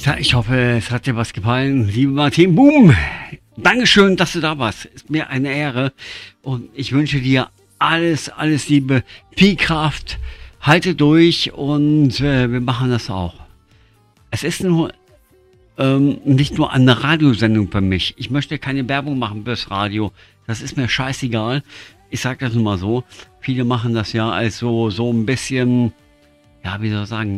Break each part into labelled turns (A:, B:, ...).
A: Ja, ich hoffe, es hat dir was gefallen. Lieber Martin Boom, Dankeschön, dass du da warst. Ist mir eine Ehre. Und ich wünsche dir alles Liebe, viel Kraft. Halte durch und wir machen das auch. Es ist nur nicht nur eine Radiosendung für mich. Ich möchte keine Werbung machen fürs Radio. Das ist mir scheißegal. Ich sage das nur mal so. Viele machen das ja als so ein bisschen, ja, wie soll ich sagen,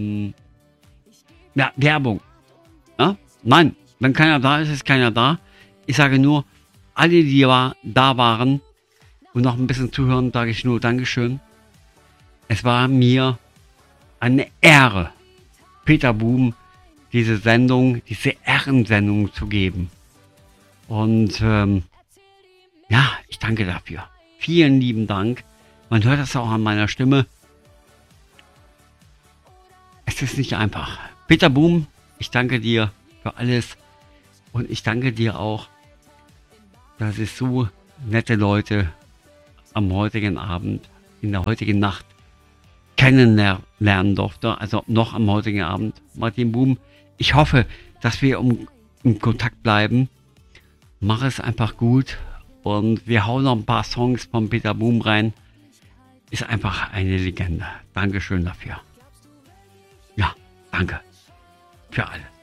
A: ja, Werbung. Ja? Nein, wenn keiner da ist, ist keiner da. Ich sage nur, alle, die da waren und noch ein bisschen zuhören, sage ich nur Dankeschön. Es war mir eine Ehre, Peter Boom diese Sendung, diese Ehrensendung zu geben. Und ja, ich danke dafür. Vielen lieben Dank. Man hört das auch an meiner Stimme. Es ist nicht einfach. Peter Boom, ich danke dir für alles. Und ich danke dir auch, dass es so nette Leute am heutigen Abend, in der heutigen Nacht kennenlernen durfte. Also noch am heutigen Abend. Martin Boom, ich hoffe, dass wir im Kontakt bleiben. Mach es einfach gut. Und wir hauen noch ein paar Songs von Peter Boom rein. Ist einfach eine Legende. Dankeschön dafür. Ja, danke für alles.